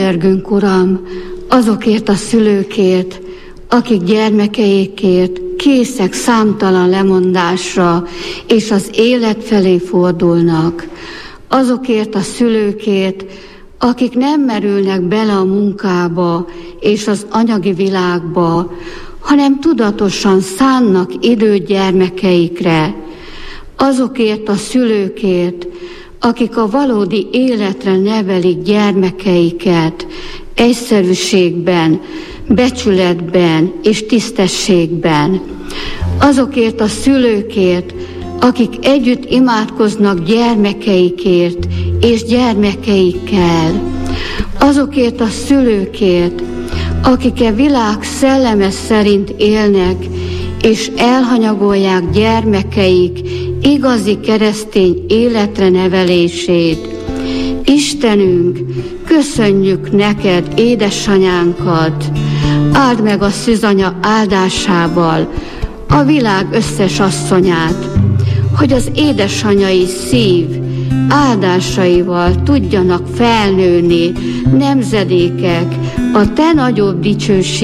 könyörgünk, Uram, azokért a szülőkért, akik gyermekeikért készek számtalan lemondásra, és az élet felé fordulnak. Azokért a szülőkért, akik nem merülnek bele a munkába és az anyagi világba, hanem tudatosan szánnak időt gyermekeikre. Azokért a szülőkért, akik a valódi életre nevelik gyermekeiket, egyszerűségben, becsületben és tisztességben. Azokért a szülőkért, akik együtt imádkoznak gyermekeikért és gyermekeikkel. Azokért a szülőkért, akik a világ szelleme szerint élnek, és elhanyagolják gyermekeik igazi keresztény életre nevelését. Istenünk, köszönjük neked édesanyánkat, áld meg a szűzanya áldásával a világ összes asszonyát, hogy az édesanyai szív áldásaival tudjanak felnőni nemzedékek a te nagyobb dicsőségedre.